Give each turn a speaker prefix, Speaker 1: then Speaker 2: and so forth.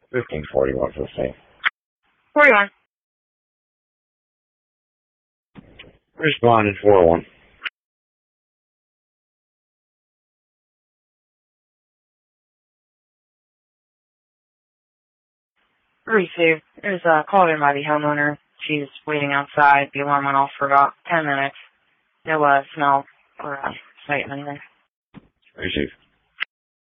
Speaker 1: 1541 for the same.
Speaker 2: 41.
Speaker 1: Responded 401.
Speaker 2: Received. There's a call in by the homeowner. She's waiting outside. The alarm went off for about 10 minutes. No smell or sight or anything.
Speaker 1: Received.